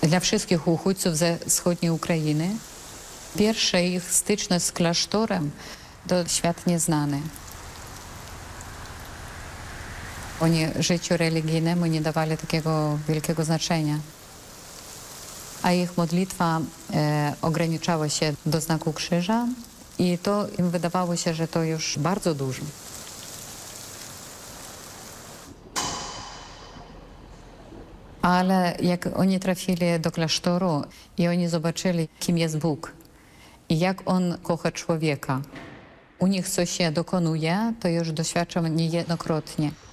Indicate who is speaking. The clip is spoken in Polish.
Speaker 1: Dla wszystkich uchodźców ze wschodniej Ukrainy pierwsza ich styczność z klasztorem to świat nieznany. Oni życiu religijnemu nie dawali takiego wielkiego znaczenia. A ich modlitwa ograniczała się do znaku krzyża i to im wydawało się, że to już bardzo dużo. Ale jak oni trafili do klasztoru i oni zobaczyli, kim jest Bóg i jak On kocha człowieka, u nich coś się dokonuje, to już doświadczam niejednokrotnie.